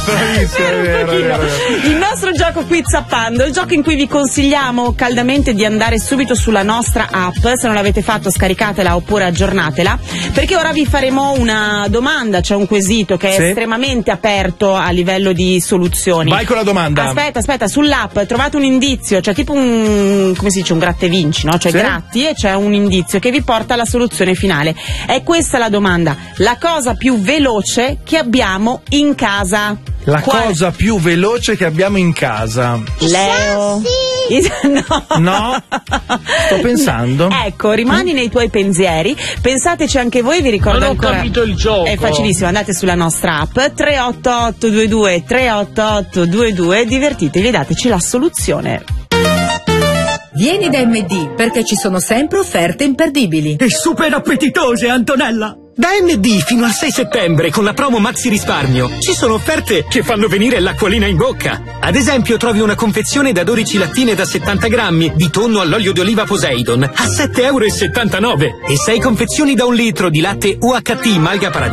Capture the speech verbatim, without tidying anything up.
Bravissimo, Per un è vero, pochino. è vero, è vero. Il nostro gioco qui zappando, il gioco in cui vi consigliamo caldamente di andare subito sulla nostra app, se non l'avete fatto scaricatela oppure aggiornatela, perché ora vi faremo una domanda, c'è un quesito che è Sì. estremamente aperto a livello di soluzioni. Vai con la domanda. Aspetta, aspetta, sull'app trovate un indizio, c'è tipo un, come si dice, un gratta e vinci, no? Cioè Sì. gratti e c'è un indizio che vi porta alla soluzione finale. È questa la domanda: la cosa più veloce che abbiamo in casa. La Qual- cosa più veloce che abbiamo in casa. Leo. No. No? Sto pensando. Ecco, rimani nei tuoi pensieri, pensateci anche voi, vi ricordo Non ho ancora. capito il gioco. È facilissimo, andate sulla nostra app tre otto otto due due tre otto otto due due, divertitevi e dateci la soluzione. Vieni da M D perché ci sono sempre offerte imperdibili. E super appetitose, Antonella! Da M D fino al sei settembre con la promo Maxi Risparmio ci sono offerte che fanno venire l'acquolina in bocca. Ad esempio trovi una confezione da dodici lattine da settanta grammi di tonno all'olio di oliva Poseidon a sette e settantanove euro e sei confezioni da un litro di latte U H T Malga Paradiso